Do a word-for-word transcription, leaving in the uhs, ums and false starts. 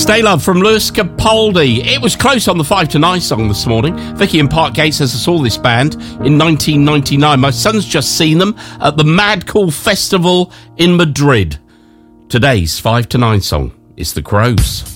Stay Love from Lewis Capaldi. It was close on the five to nine song this morning. Vicky in Parkgate says I saw this band in nineteen ninety-nine. My son's just seen them at the Mad Cool Festival in Madrid. Today's five to nine song is The Crows.